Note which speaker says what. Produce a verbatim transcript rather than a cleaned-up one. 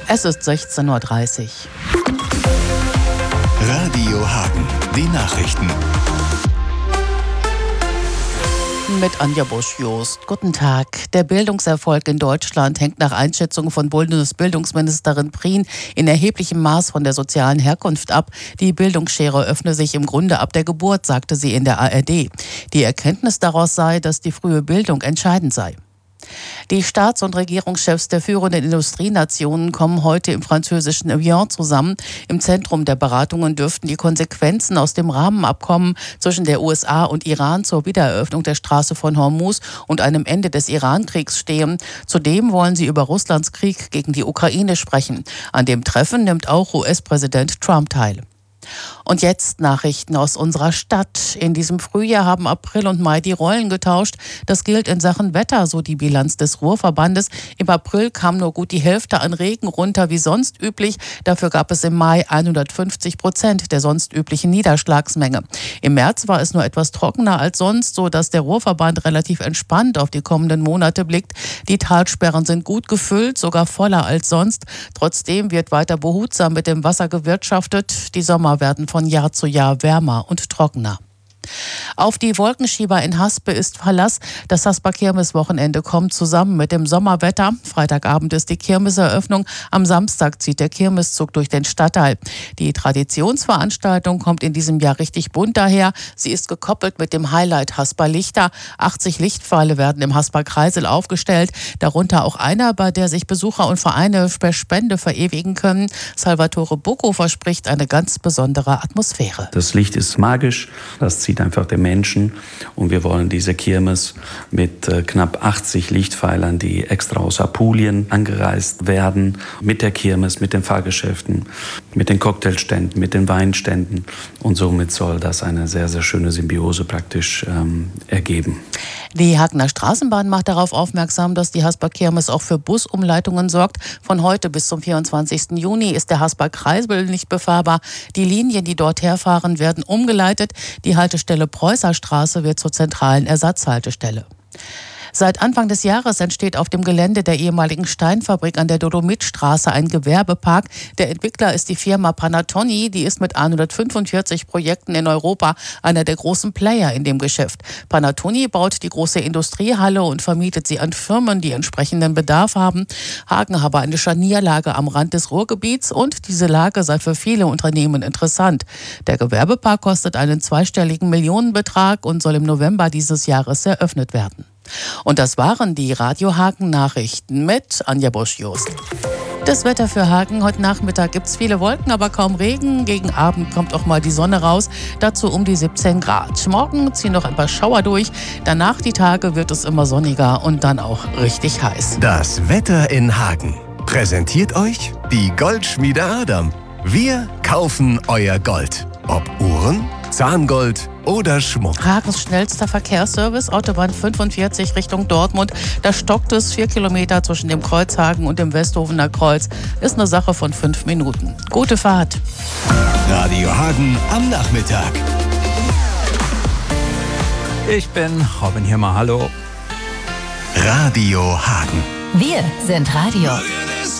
Speaker 1: Es ist sechzehn Uhr dreißig.
Speaker 2: Radio Hagen, die Nachrichten.
Speaker 1: Mit Anja Busch-Jost. Guten Tag. Der Bildungserfolg in Deutschland hängt nach Einschätzung von Bundesbildungsministerin Prien in erheblichem Maß von der sozialen Herkunft ab. Die Bildungsschere öffne sich im Grunde ab der Geburt, sagte sie in der A R D. Die Erkenntnis daraus sei, dass die frühe Bildung entscheidend sei. Die Staats- und Regierungschefs der führenden Industrienationen kommen heute im französischen Evian zusammen. Im Zentrum der Beratungen dürften die Konsequenzen aus dem Rahmenabkommen zwischen der U S A und Iran zur Wiedereröffnung der Straße von Hormuz und einem Ende des Iran-Kriegs stehen. Zudem wollen sie über Russlands Krieg gegen die Ukraine sprechen. An dem Treffen nimmt auch U S-Präsident Trump teil. Und jetzt Nachrichten aus unserer Stadt. In diesem Frühjahr haben April und Mai die Rollen getauscht. Das gilt in Sachen Wetter, so die Bilanz des Ruhrverbandes. Im April kam nur gut die Hälfte an Regen runter wie sonst üblich. Dafür gab es im Mai hundertfünfzig Prozent der sonst üblichen Niederschlagsmenge. Im März war es nur etwas trockener als sonst, so dass der Ruhrverband relativ entspannt auf die kommenden Monate blickt. Die Talsperren sind gut gefüllt, sogar voller als sonst. Trotzdem wird weiter behutsam mit dem Wasser gewirtschaftet. Die Sommer werden von Jahr zu Jahr wärmer und trockener. Auf die Wolkenschieber in Haspe ist Verlass. Das Hasper Kirmeswochenende kommt zusammen mit dem Sommerwetter. Freitagabend ist die Kirmeseröffnung. Am Samstag zieht der Kirmeszug durch den Stadtteil. Die Traditionsveranstaltung kommt in diesem Jahr richtig bunt daher. Sie ist gekoppelt mit dem Highlight Hasper Lichter. achtzig Lichtpfeile werden im Hasper Kreisel aufgestellt. Darunter auch einer, bei der sich Besucher und Vereine per Spende verewigen können. Salvatore Bucco verspricht eine ganz besondere Atmosphäre.
Speaker 3: Das Licht ist magisch. Das zieht einfach den Menschen, und wir wollen diese Kirmes mit äh, knapp achtzig Lichtpfeilern, die extra aus Apulien angereist werden, mit der Kirmes, mit den Fahrgeschäften, mit den Cocktailständen, mit den Weinständen, und somit soll das eine sehr, sehr schöne Symbiose praktisch ähm, ergeben.
Speaker 1: Die Hagener Straßenbahn macht darauf aufmerksam, dass die Hasper Kirmes auch für Busumleitungen sorgt. Von heute bis zum vierundzwanzigsten Juni ist der Hasper Kreisel nicht befahrbar. Die Linien, die dort herfahren, werden umgeleitet. Die Haltestelle Preußerstraße wird zur zentralen Ersatzhaltestelle. Seit Anfang des Jahres entsteht auf dem Gelände der ehemaligen Steinfabrik an der Dolomitstraße ein Gewerbepark. Der Entwickler ist die Firma Panattoni. Die ist mit hundertfünfundvierzig Projekten in Europa einer der großen Player in dem Geschäft. Panattoni baut die große Industriehalle und vermietet sie an Firmen, die entsprechenden Bedarf haben. Hagen habe eine Scharnierlage am Rand des Ruhrgebiets, und diese Lage sei für viele Unternehmen interessant. Der Gewerbepark kostet einen zweistelligen Millionenbetrag und soll im November dieses Jahres eröffnet werden. Und das waren die Radio Hagen Nachrichten mit Anja Busch-Jost. Das Wetter für Hagen: Heute Nachmittag gibt es viele Wolken, aber kaum Regen. Gegen Abend kommt auch mal die Sonne raus, dazu um die siebzehn Grad. Morgen ziehen noch ein paar Schauer durch. Danach die Tage wird es immer sonniger und dann auch richtig heiß.
Speaker 2: Das Wetter in Hagen präsentiert euch die Goldschmiede Adam. Wir kaufen euer Gold. Ob Uhren, Zahngold oder Schmuck.
Speaker 1: Hagens schnellster Verkehrsservice, Autobahn fünfundvierzig Richtung Dortmund. Da stockt es vier Kilometer zwischen dem Kreuzhagen und dem Westhofener Kreuz. Ist eine Sache von fünf Minuten. Gute Fahrt.
Speaker 2: Radio Hagen am Nachmittag.
Speaker 4: Ich bin Robin Hirmer. Hallo.
Speaker 2: Radio Hagen.
Speaker 5: Wir sind Radio.